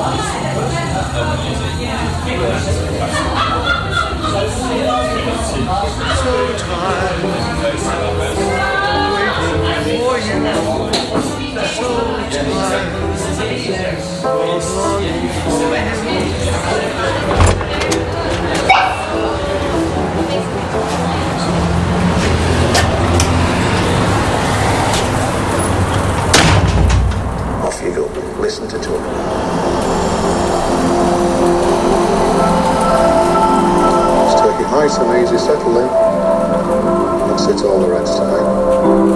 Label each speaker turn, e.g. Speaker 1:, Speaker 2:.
Speaker 1: So tired waiting for you. So tired of longing for you.
Speaker 2: Off you go. Listen to talk. Just take it nice and easy, settle in, and sit all the rest tonight.